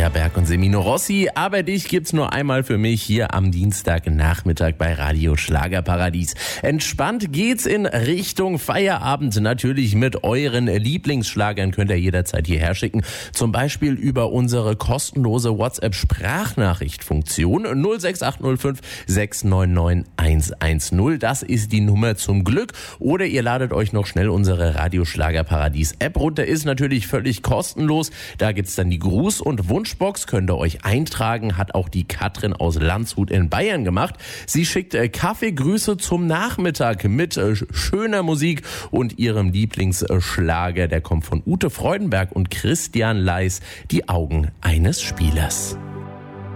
Berg und Semino Rossi. Aber dich gibt's nur einmal für mich hier am Dienstagnachmittag bei Radio Schlagerparadies. Entspannt geht's in Richtung Feierabend. Natürlich mit euren Lieblingsschlagern könnt ihr jederzeit hierher schicken. Zum Beispiel über unsere kostenlose WhatsApp-Sprachnachricht-Funktion 06805 699 110. Das ist die Nummer zum Glück. Oder ihr ladet euch noch schnell unsere Radio Schlagerparadies-App runter. Ist natürlich völlig kostenlos. Da gibt's dann die Gruß- und Wunschbox. Könnt ihr euch eintragen. Hat auch die Katrin aus Landshut in Bayern gemacht. Sie schickt Kaffeegrüße zum Nachmittag mit schöner Musik und ihrem Lieblingsschlager. Der kommt von Ute Freudenberg und Christian Leis. Die Augen eines Spielers.